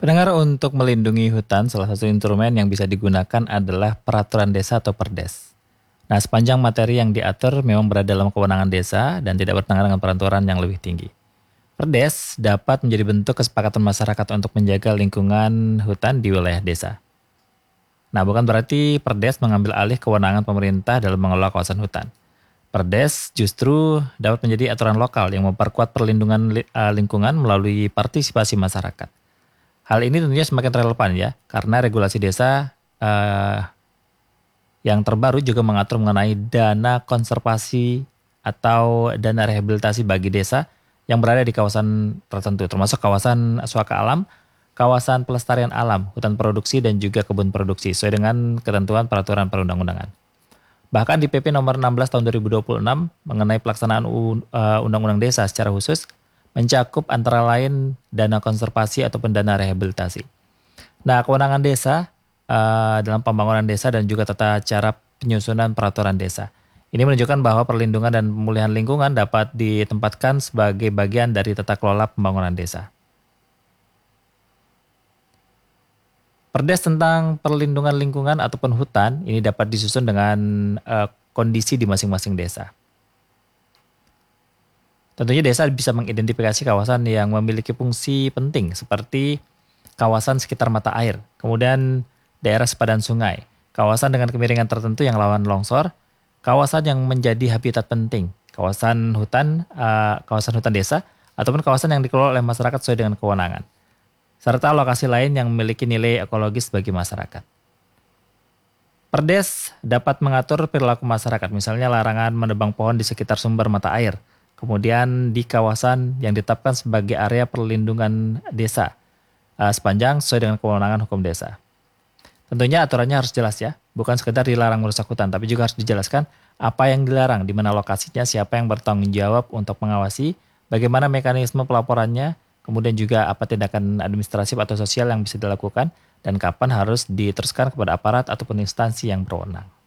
Pendengar, untuk melindungi hutan, salah satu instrumen yang bisa digunakan adalah peraturan desa atau Perdes. Nah, sepanjang materi yang diatur memang berada dalam kewenangan desa dan tidak bertentangan dengan peraturan yang lebih tinggi. Perdes dapat menjadi bentuk kesepakatan masyarakat untuk menjaga lingkungan hutan di wilayah desa. Nah, bukan berarti Perdes mengambil alih kewenangan pemerintah dalam mengelola kawasan hutan. Perdes justru dapat menjadi aturan lokal yang memperkuat perlindungan lingkungan melalui partisipasi masyarakat. Hal ini tentunya semakin relevan ya, karena regulasi desa yang terbaru juga mengatur mengenai dana konservasi atau dana rehabilitasi bagi desa yang berada di kawasan tertentu, termasuk kawasan suaka alam, kawasan pelestarian alam, hutan produksi, dan juga kebun produksi, sesuai dengan ketentuan peraturan perundang-undangan. Bahkan di PP nomor 16 tahun 2026 mengenai pelaksanaan Undang-Undang Desa secara khusus, mencakup antara lain dana konservasi ataupun dana rehabilitasi. Nah, kewenangan desa dalam pembangunan desa dan juga tata cara penyusunan peraturan desa. Ini menunjukkan bahwa perlindungan dan pemulihan lingkungan dapat ditempatkan sebagai bagian dari tata kelola pembangunan desa. Perdes tentang perlindungan lingkungan ataupun hutan ini dapat disusun dengan kondisi di masing-masing desa. Tentunya desa bisa mengidentifikasi kawasan yang memiliki fungsi penting seperti kawasan sekitar mata air, kemudian daerah sepadan sungai, kawasan dengan kemiringan tertentu yang rawan longsor, kawasan yang menjadi habitat penting, kawasan hutan desa, ataupun kawasan yang dikelola oleh masyarakat sesuai dengan kewenangan, serta lokasi lain yang memiliki nilai ekologis bagi masyarakat. Perdes dapat mengatur perilaku masyarakat, misalnya larangan menebang pohon di sekitar sumber mata air, kemudian di kawasan yang ditetapkan sebagai area perlindungan desa, sepanjang sesuai dengan kewenangan hukum desa. Tentunya aturannya harus jelas ya, bukan sekedar dilarang merusak hutan, tapi juga harus dijelaskan apa yang dilarang, di mana lokasinya, siapa yang bertanggung jawab untuk mengawasi, bagaimana mekanisme pelaporannya, kemudian juga apa tindakan administratif atau sosial yang bisa dilakukan, dan kapan harus diteruskan kepada aparat ataupun instansi yang berwenang.